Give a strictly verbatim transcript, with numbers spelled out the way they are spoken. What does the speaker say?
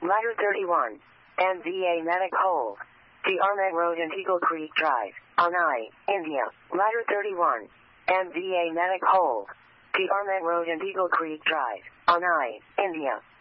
Ladder thirty-one. M V A Medic Hold. T R Med Road and Eagle Creek Drive. Anai, India. Ladder thirty-one. M V A Medic Hold. T R Med Road and Eagle Creek Drive. Anai, India.